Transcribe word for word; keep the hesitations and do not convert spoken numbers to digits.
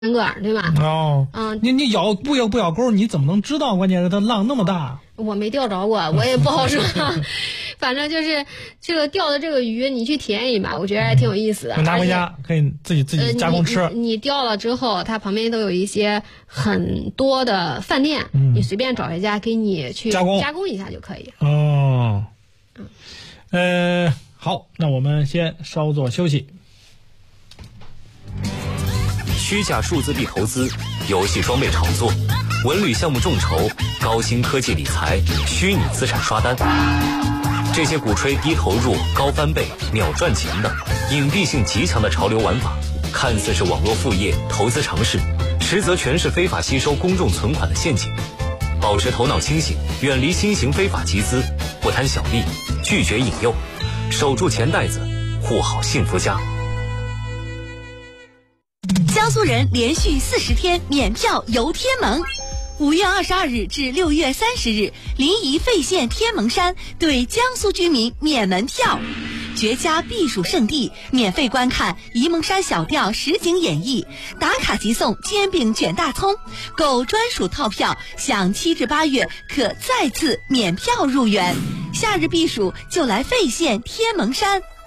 个，对吧？ 哦， 嗯， 你你咬不咬不咬钩，你怎么能知道？关键是它浪那么大。 我没钓着过，我也不好说。反正就是这个钓的这个鱼，你去体验一把，我觉得还挺有意思的。 拿回家可以自己自己加工吃。 呃、你, 你, 你钓了之后，它旁边都有一些很多的饭店， 嗯、 你随便找一家给你去加工加工一下就可以。 哦， 嗯， 呃，好，那我们先稍作休息。 虚假数字币投资、游戏装备炒作、文旅项目众筹、高新科技理财、虚拟资产刷单，这些鼓吹低投入、高翻倍、秒赚钱的隐蔽性极强的潮流玩法，看似是网络副业、投资尝试，实则全是非法吸收公众存款的陷阱。保持头脑清醒，远离新型非法集资，不贪小利，拒绝引诱，守住钱袋子，护好幸福家。 江苏人连续四十天免票游天门，五月二十二日至六月三十日，临沂费县天门山对江苏居民免门票，绝佳避暑胜地，免费观看沂蒙山小调实景演绎，打卡即送煎饼卷大葱，购专属套票享七至八月可再次免票入园。夏日避暑就来费县天门山。